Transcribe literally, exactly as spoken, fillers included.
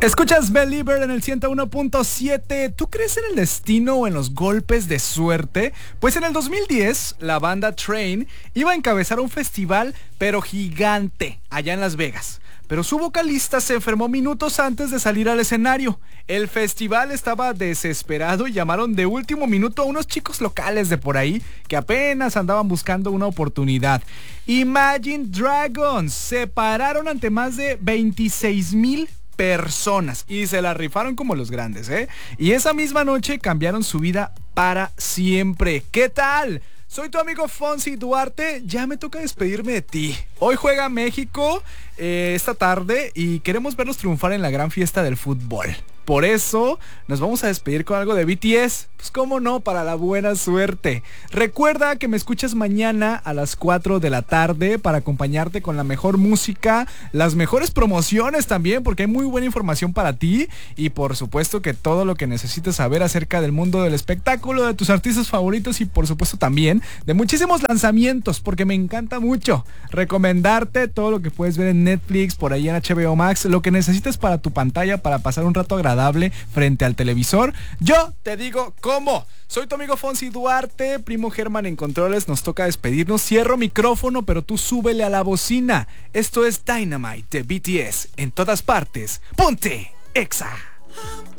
Escuchas Believer en el ciento uno punto siete. ¿Tú crees en el destino o en los golpes de suerte? Pues en el dos mil diez, la banda Train iba a encabezar un festival, pero gigante, allá en Las Vegas. Pero su vocalista se enfermó minutos antes de salir al escenario. El festival estaba desesperado y llamaron de último minuto a unos chicos locales de por ahí que apenas andaban buscando una oportunidad. Imagine Dragons se pararon ante más de veintiséis mil personas y se la rifaron como los grandes, ¿eh? Y esa misma noche cambiaron su vida para siempre. ¿Qué tal? Soy tu amigo Fonsi Duarte, ya me toca despedirme de ti. Hoy juega México eh, esta tarde y queremos verlos triunfar en la gran fiesta del fútbol. Por eso nos vamos a despedir con algo de B T S. Pues cómo no, para la buena suerte. Recuerda que me escuchas mañana a las cuatro de la tarde para acompañarte con la mejor música, las mejores promociones también, porque hay muy buena información para ti. Y por supuesto que todo lo que necesites saber acerca del mundo del espectáculo, de tus artistas favoritos y por supuesto también de muchísimos lanzamientos, porque me encanta mucho recomendarte todo lo que puedes ver en Netflix, por ahí en H B O Max, lo que necesites para tu pantalla, para pasar un rato agradable frente al televisor. Yo te digo cómo. Soy tu amigo Fonsi Duarte, primo Germán en controles, nos toca despedirnos. Cierro micrófono, pero tú súbele a la bocina. Esto es Dynamite de B T S, en todas partes. ¡Ponte Exa!